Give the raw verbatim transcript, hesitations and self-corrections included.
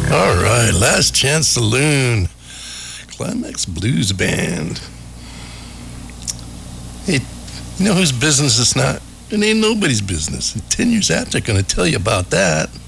All right, Last Chance Saloon, Climax Blues Band. Hey, you know whose business it's not? It ain't nobody's business. And ten years after, I'm going to tell you about that.